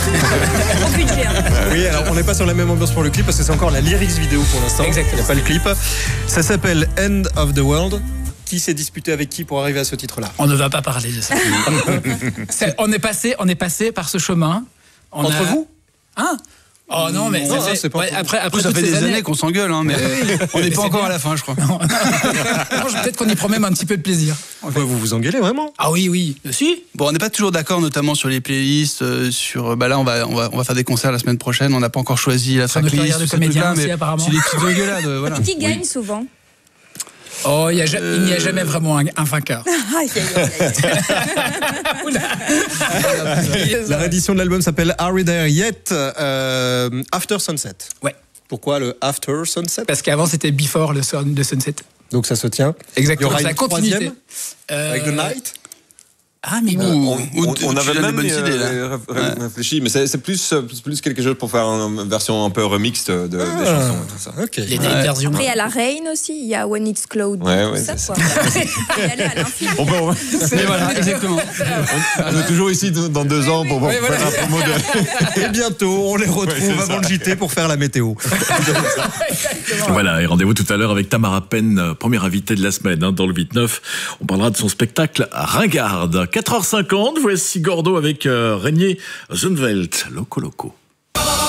Au budget, hein. Oui, alors on n'est pas sur la même ambiance pour le clip parce que c'est encore la lyrics vidéo pour l'instant. Exactement. Il n'y a pas le clip. Ça s'appelle End of the World. Qui s'est disputé avec qui pour arriver à ce titre-là? On ne va pas parler de ça. on est passé par ce chemin. Entre vous? Hein? Oh non, mais Non, ça fait, c'est pas après Ça toutes fait ces des années qu'on s'engueule, hein, mais on n'est pas encore à la fin, je crois. Non, peut-être qu'on y prend même un petit peu de plaisir. En fait. Ouais, vous vous engueulez vraiment? Ah oui. Si. Bon, on n'est pas toujours d'accord, notamment sur les playlists. Là, on va faire des concerts la semaine prochaine. On n'a pas encore choisi la Sur nos tracklist. carrières de ce truc-là, comédiens aussi, mais apparemment. c'est des petites engueulades, voilà. Qui gagne souvent? Oh, il n'y a jamais vraiment un vainqueur. Aïe, aïe, aïe. La réédition de l'album s'appelle Are We There Yet? After Sunset. Ouais. Pourquoi le After Sunset? Parce qu'avant c'était Before le Sunset. Donc ça se tient. Exactement. Il y aura C'est la une continuité. troisième avec The Night? Ah mais On avait même idée, là. réfléchi, mais c'est plus quelque chose pour faire une version un peu remix des chansons et tout ça. Ok. les versions. Après, il y a la Reine aussi, il y a When It's Cloud. Ouais, tout ça, c'est quoi. Il y a aller à l'infini. Mais voilà, exactement. On est toujours ici dans 2 ans pour faire un promo de... Et bientôt, on les retrouve avant le JT pour faire la météo. Voilà, et rendez-vous tout à l'heure avec Tamara Penn, première invitée de la semaine dans le 8-9. On parlera de son spectacle Ringarde. 4h50, voici Gordo avec Régnier Zunvelt, Loco Loco.